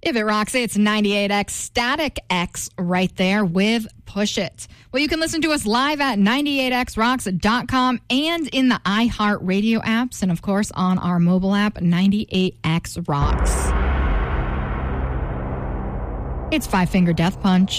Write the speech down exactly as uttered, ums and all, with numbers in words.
If it rocks, it's ninety-eight X Static X right there with Push It. Well, you can listen to us live at ninety-eight x rocks dot com and in the iHeartRadio apps, and of course on our mobile app, ninety-eight X Rocks. It's Five Finger Death Punch.